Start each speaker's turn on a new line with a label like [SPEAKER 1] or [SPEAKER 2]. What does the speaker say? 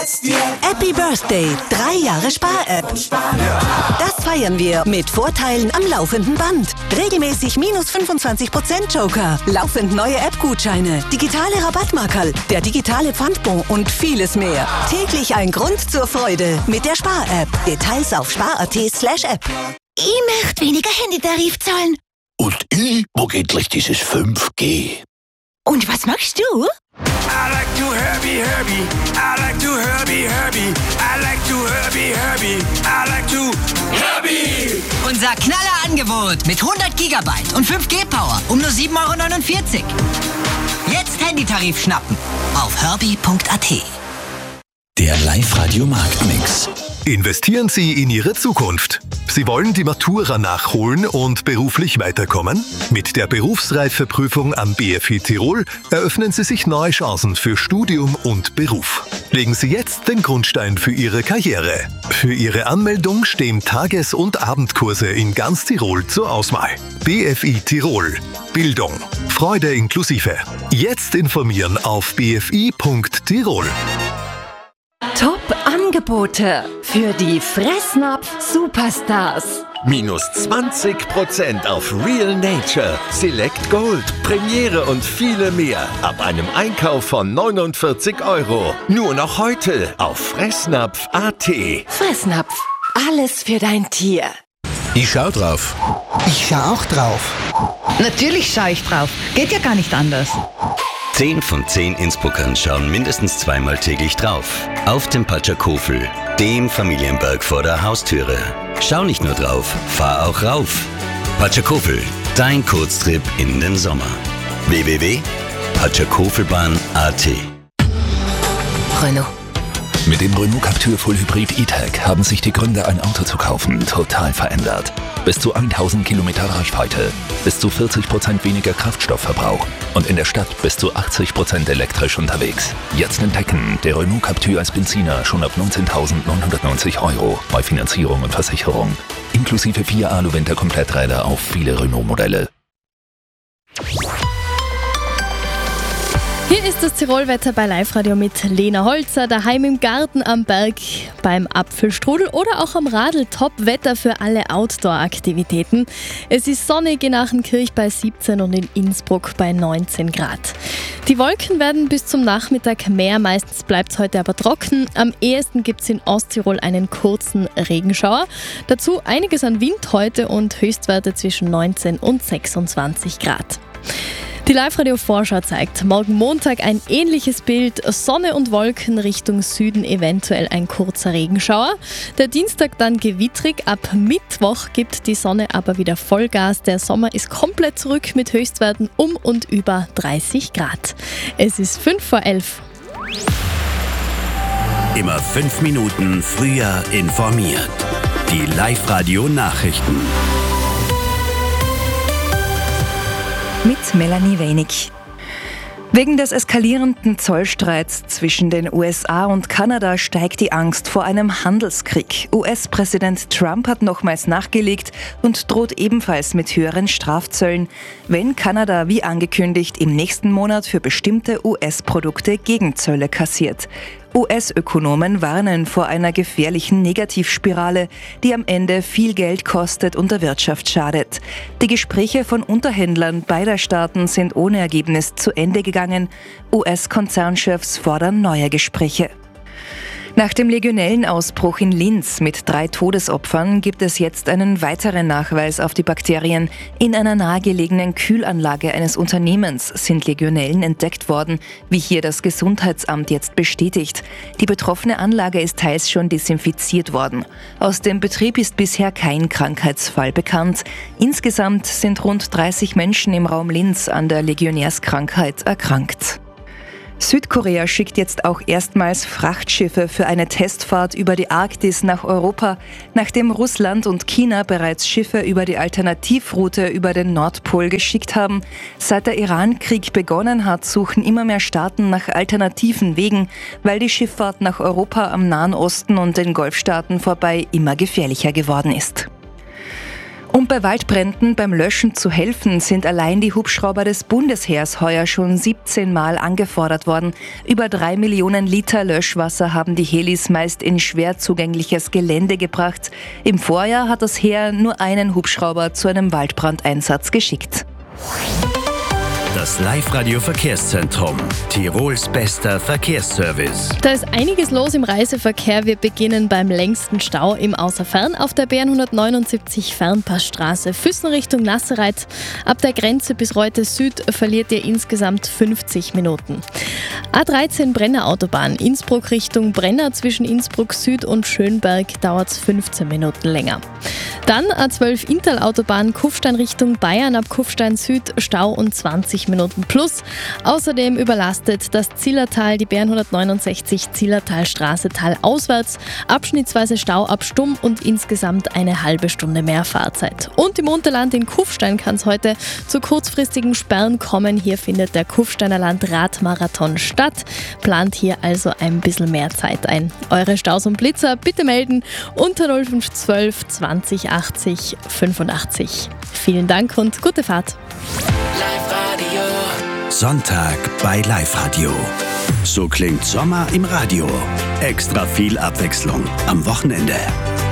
[SPEAKER 1] Happy Birthday, 3 Jahre Spar-App. Das feiern wir mit Vorteilen am laufenden Band. Regelmäßig minus 25% Joker, laufend neue App-Gutscheine, digitale Rabattmarkerl, der digitale Pfandbon und vieles mehr. Täglich ein Grund zur Freude mit der Spar-App. Details auf spar.at/app.
[SPEAKER 2] Ich möchte weniger Handytarif zahlen.
[SPEAKER 3] Und wo geht gleich dieses 5G?
[SPEAKER 2] Und was machst du?
[SPEAKER 4] I like to Herbie. I like to Herbie. I like to Herbie. I like to Herbie.
[SPEAKER 5] Unser Knallerangebot mit 100 GB und 5G-Power um nur 7,49 €. Jetzt Handytarif schnappen auf herbie.at.
[SPEAKER 3] Der Live-Radio Marktmix.
[SPEAKER 6] Investieren Sie in Ihre Zukunft. Sie wollen die Matura nachholen und beruflich weiterkommen? Mit der Berufsreifeprüfung am BFI Tirol eröffnen Sie sich neue Chancen für Studium und Beruf. Legen Sie jetzt den Grundstein für Ihre Karriere. Für Ihre Anmeldung stehen Tages- und Abendkurse in ganz Tirol zur Auswahl. BFI Tirol. Bildung. Freude inklusive. Jetzt informieren auf bfi.tirol.
[SPEAKER 7] Top-Angebote für die Fressnapf-Superstars.
[SPEAKER 8] Minus 20% auf Real Nature, Select Gold, Premiere und viele mehr. Ab einem Einkauf von 49 €. Nur noch heute auf Fressnapf.at.
[SPEAKER 7] Fressnapf, alles für dein Tier.
[SPEAKER 3] Ich schau drauf.
[SPEAKER 9] Ich schau auch drauf.
[SPEAKER 10] Natürlich schaue ich drauf. Geht ja gar nicht anders.
[SPEAKER 11] 10 von 10 Innsbruckern schauen mindestens zweimal täglich drauf. Auf dem Patschakofel, dem Familienberg vor der Haustüre. Schau nicht nur drauf, fahr auch rauf. Patschakofel, dein Kurztrip in den Sommer. www.patschakofelbahn.at.
[SPEAKER 7] Renault.
[SPEAKER 3] Mit dem Renault Captur Full Hybrid E-Tech haben sich die Gründe, ein Auto zu kaufen, total verändert. Bis zu 1000 Kilometer Reichweite, bis zu 40% weniger Kraftstoffverbrauch und in der Stadt bis zu 80% elektrisch unterwegs. Jetzt entdecken, der Renault Captur als Benziner schon ab 19.990 € bei Finanzierung und Versicherung. Inklusive 4 Alu-Winter-Kompletträder auf viele Renault-Modelle.
[SPEAKER 12] Hier ist das Tirolwetter bei Live-Radio mit Lena Holzer, daheim im Garten, am Berg, beim Apfelstrudel oder auch am Radl. Top-Wetter für alle Outdoor-Aktivitäten. Es ist sonnig in Achenkirch bei 17 und in Innsbruck bei 19 Grad. Die Wolken werden bis zum Nachmittag mehr, meistens bleibt es heute aber trocken. Am ehesten gibt es in Osttirol einen kurzen Regenschauer. Dazu einiges an Wind heute und Höchstwerte zwischen 19 und 26 Grad. Die Live-Radio-Vorschau zeigt morgen Montag ein ähnliches Bild. Sonne und Wolken, Richtung Süden eventuell ein kurzer Regenschauer. Der Dienstag dann gewittrig. Ab Mittwoch gibt die Sonne aber wieder Vollgas. Der Sommer ist komplett zurück mit Höchstwerten um und über 30 Grad. Es ist 5 vor 11.
[SPEAKER 11] Immer 5 Minuten früher informiert. Die Live-Radio-Nachrichten.
[SPEAKER 13] Mit Melanie Wenig. Wegen des eskalierenden Zollstreits zwischen den USA und Kanada steigt die Angst vor einem Handelskrieg. US-Präsident Trump hat nochmals nachgelegt und droht ebenfalls mit höheren Strafzöllen, wenn Kanada wie angekündigt im nächsten Monat für bestimmte US-Produkte Gegenzölle kassiert. US-Ökonomen warnen vor einer gefährlichen Negativspirale, die am Ende viel Geld kostet und der Wirtschaft schadet. Die Gespräche von Unterhändlern beider Staaten sind ohne Ergebnis zu Ende gegangen. US-Konzernchefs fordern neue Gespräche. Nach dem Legionellenausbruch in Linz mit 3 Todesopfern gibt es jetzt einen weiteren Nachweis auf die Bakterien. In einer nahegelegenen Kühlanlage eines Unternehmens sind Legionellen entdeckt worden, wie hier das Gesundheitsamt jetzt bestätigt. Die betroffene Anlage ist teils schon desinfiziert worden. Aus dem Betrieb ist bisher kein Krankheitsfall bekannt. Insgesamt sind rund 30 Menschen im Raum Linz an der Legionärskrankheit erkrankt. Südkorea schickt jetzt auch erstmals Frachtschiffe für eine Testfahrt über die Arktis nach Europa, nachdem Russland und China bereits Schiffe über die Alternativroute über den Nordpol geschickt haben. Seit der Iran-Krieg begonnen hat, suchen immer mehr Staaten nach alternativen Wegen, weil die Schifffahrt nach Europa am Nahen Osten und den Golfstaaten vorbei immer gefährlicher geworden ist. Um bei Waldbränden beim Löschen zu helfen, sind allein die Hubschrauber des Bundesheers heuer schon 17 Mal angefordert worden. Über 3 Millionen Liter Löschwasser haben die Helis meist in schwer zugängliches Gelände gebracht. Im Vorjahr hat das Heer nur einen Hubschrauber zu einem Waldbrandeinsatz geschickt.
[SPEAKER 14] Das Live-Radio-Verkehrszentrum. Tirols bester Verkehrsservice.
[SPEAKER 12] Da ist einiges los im Reiseverkehr. Wir beginnen beim längsten Stau im Außerfern auf der B179 Fernpassstraße. Füssen Richtung Nassereit. Ab der Grenze bis Reute Süd verliert ihr insgesamt 50 Minuten. A13 Brenner Autobahn. Innsbruck Richtung Brenner zwischen Innsbruck Süd und Schönberg dauert es 15 Minuten länger. Dann A12 Inntal Autobahn Kufstein Richtung Bayern ab Kufstein Süd Stau und 20 Minuten plus. Außerdem überlastet das Zillertal die B169 Zillertalstraße talauswärts. Abschnittsweise Stau ab Stumm und insgesamt eine halbe Stunde mehr Fahrzeit. Und im Unterland in Kufstein kann es heute zu kurzfristigen Sperren kommen. Hier findet der Kufsteiner Landradmarathon statt. Plant hier also ein bisschen mehr Zeit ein. Eure Staus und Blitzer bitte melden unter 0512 20 80 85. Vielen Dank und gute Fahrt.
[SPEAKER 14] Sonntag bei Live-Radio. So klingt Sommer im Radio. Extra viel Abwechslung am Wochenende.